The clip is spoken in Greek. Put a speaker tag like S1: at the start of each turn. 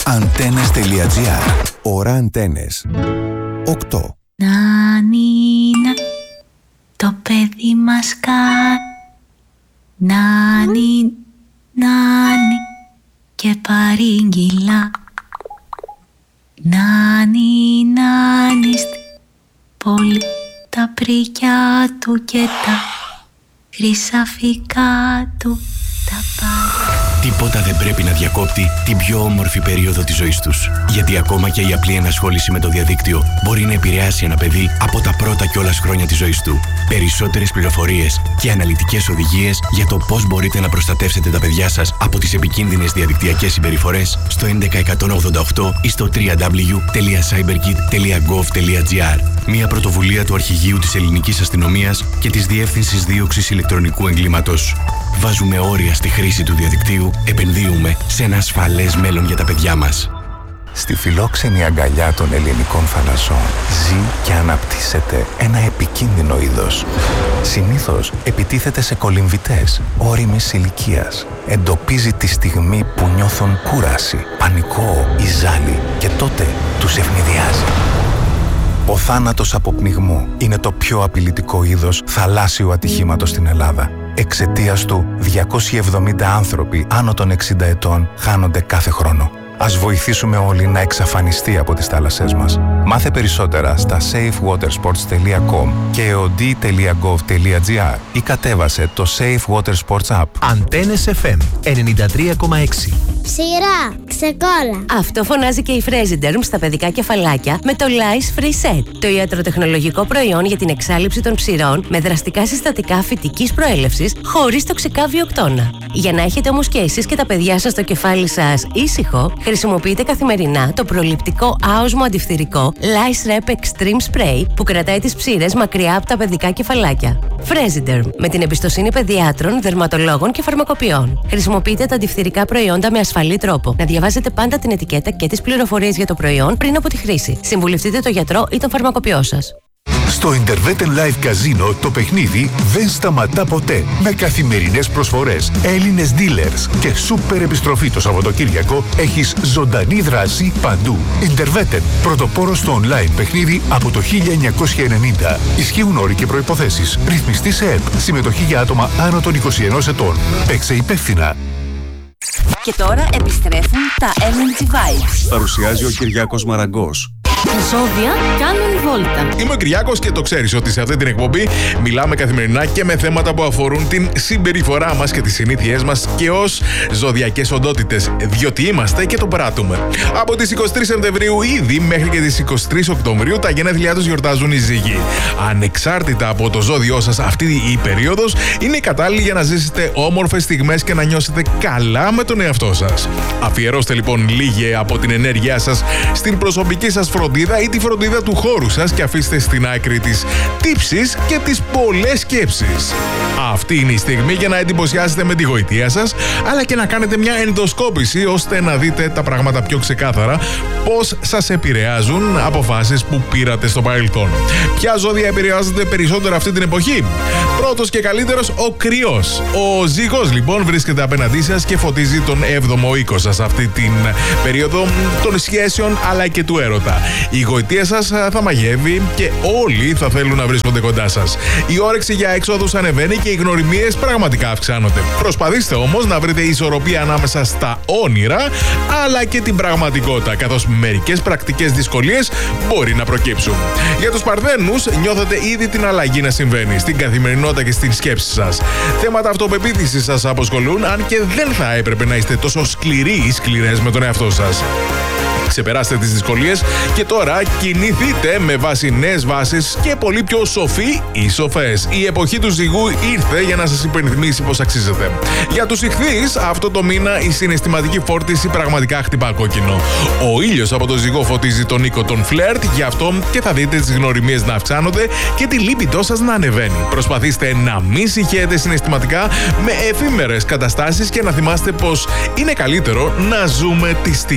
S1: Antennes.gr. Ώρα Αντένες. 8.
S2: Νάνινα, το παιδί μας νάνι, νάνι και παρήγγυλα. Νάνι, νάνι, στην πόλη τα πρίκια του και τα χρυσαφικά του τα πάρει.
S3: Τίποτα δεν πρέπει να διακόπτει την πιο όμορφη περίοδο της ζωής τους. Γιατί ακόμα και η απλή ενασχόληση με το διαδίκτυο μπορεί να επηρεάσει ένα παιδί από τα πρώτα κιόλας χρόνια της ζωής του. Περισσότερες πληροφορίες και αναλυτικές οδηγίες για το πώς μπορείτε να προστατεύσετε τα παιδιά σας από τις επικίνδυνες διαδικτυακές συμπεριφορές στο 11188 ή στο www.cyberkit.gov.gr. Μια πρωτοβουλία του Αρχηγείου της Ελληνικής Αστυνομίας και της Διεύθυνσης Δίωξης Ηλεκτρονικού Εγκλήματος. Βάζουμε όρια στη χρήση του διαδικτύου, επενδύουμε σε ένα ασφαλές μέλλον για τα παιδιά μας.
S4: Στη φιλόξενη αγκαλιά των ελληνικών θαλασσών ζει και αναπτύσσεται ένα επικίνδυνο είδος. Συνήθως επιτίθεται σε κολυμβητές όριμης ηλικίας. Εντοπίζει τη στιγμή που νιώθουν κούραση, πανικό ή ζάλι και τότε τους ευνηδιάζει. Ο θάνατος από πνιγμό είναι το πιο απειλητικό είδος θαλάσσιου ατυχήματος στην Ελλάδα. Εξαιτίας του, 270 άνθρωποι άνω των 60 ετών χάνονται κάθε χρόνο. Ας βοηθήσουμε όλοι να εξαφανιστεί από τις θάλασσές μας. Μάθε περισσότερα στα safewatersports.com και eod.gov.gr ή κατέβασε το Safe Water Sports App.
S5: Αντένες FM 93,6.
S6: Ψηρά, ξεκόλα.
S7: Αυτό φωνάζει και η Fresiderm στα παιδικά κεφαλάκια με το Lice Free Set. Το ιατροτεχνολογικό προϊόν για την εξάλειψη των ψηρών με δραστικά συστατικά φυτικής προέλευσης χωρίς τοξικά βιοκτώνα. Για να έχετε όμως και εσείς και τα παιδιά σας το κεφάλι σας ήσυχο, χρησιμοποιείτε καθημερινά το προληπτικό άοσμο αντιφθηρικό Lice Rep Extreme Spray που κρατάει τις ψήρες μακριά από τα παιδικά κεφαλάκια. Fresiderm, με την εμπιστοσύνη παιδιάτρων, δερματολόγων και φαρμακοποιών. Χρησιμοποιείτε τα αντιφθηρικά προϊόντα με ασφαλή τρόπο. Να διαβάζετε πάντα την ετικέτα και τις πληροφορίες για το προϊόν πριν από τη χρήση. Συμβουλευτείτε τον γιατρό ή τον φαρμακοποιό σας.
S8: Στο Interveten Live Casino το παιχνίδι δεν σταματά ποτέ. Με καθημερινές προσφορές, Έλληνες dealers και σούπερ επιστροφή το Σαββατοκύριακο έχεις ζωντανή δράση παντού. Interveten, πρωτοπόρο στο online παιχνίδι από το 1990. Ισχύουν όροι και προϋποθέσεις. Ρυθμιστή σε ΕΠ. Συμμετοχή για άτομα άνω των 21 ετών. Παίξε υπεύθυνα.
S7: Και τώρα επιστρέφουν τα Energy Vibes.
S9: Παρουσιάζει ο Κυριάκος Μαραγκός.
S7: Τα ζώδια κάνουν βόλτα.
S10: Είμαι ο Κυριάκος και το ξέρεις ότι σε αυτή την εκπομπή μιλάμε καθημερινά και με θέματα που αφορούν την συμπεριφορά μας και τις συνήθειές μας και ως ζωδιακές οντότητες, διότι είμαστε και το πράττουμε. Από τις 23 Σεπτεμβρίου ήδη μέχρι και τις 23 Οκτωβρίου τα γενέθλιά τους γιορτάζουν οι Ζύγοι. Ανεξάρτητα από το ζώδιό σας, αυτή η περίοδος είναι κατάλληλη για να ζήσετε όμορφες στιγμές και να νιώσετε καλά με τον εαυτό σας. Αφιερώστε λοιπόν λίγη από την ενέργειά σας στην προσωπική σας φροντίδα ή τη φροντίδα του χώρου σας και αφήστε στην άκρη τις τύψεις και τις πολλές σκέψεις. Αυτή είναι η στιγμή για να εντυπωσιάσετε με τη γοητεία σας, αλλά και να κάνετε μια ενδοσκόπηση ώστε να δείτε τα πράγματα πιο ξεκάθαρα, πώς σας επηρεάζουν αποφάσεις που πήρατε στο παρελθόν. Ποια ζώδια επηρεάζονται περισσότερο αυτή την εποχή? Πρώτος και καλύτερος, ο Κρυός. Ο Ζύγος λοιπόν βρίσκεται απέναντί σας και φωτίζει τον 7ο οίκο σας αυτή την περίοδο των σχέσεων αλλά και του έρωτα. Η γοητεία σας θα μαγεύει και όλοι θα θέλουν να βρίσκονται κοντά σας. Η όρεξη για έξοδους ανεβαίνει και οι γνωριμίες πραγματικά αυξάνονται. Προσπαθήστε όμως να βρείτε ισορροπία ανάμεσα στα όνειρα αλλά και την πραγματικότητα, καθώς μερικές πρακτικές δυσκολίες μπορεί να προκύψουν. Για τους Παρθένους, νιώθετε ήδη την αλλαγή να συμβαίνει στην καθημερινότητα και στην σκέψη σας. Θέματα αυτοπεποίθησης σας αποσχολούν, αν και δεν θα έπρεπε να είστε τόσο σκληροί ή σκληρές με τον εαυτό σας. Ξεπεράστε τις δυσκολίες και τώρα κινηθείτε με βάση νέες βάσεις και πολύ πιο σοφοί ή σοφές. Η εποχή του Ζυγού ήρθε για να σας υπενθυμίσει πως αξίζετε. Για τους Ιχθύες, αυτό το μήνα η συναισθηματική φόρτιση πραγματικά χτυπά κόκκινο. Ο ήλιος από το Ζυγό φωτίζει τον οίκο των φλερτ, γι' αυτό και θα δείτε τις γνωριμίες να αυξάνονται και τη λίπητό σας να ανεβαίνει. Προσπαθήστε να μην συγχαίετε συναισθηματικά με εφήμερες καταστάσεις και να θυμάστε πως είναι καλύτερο να ζούμε τη στιγμή.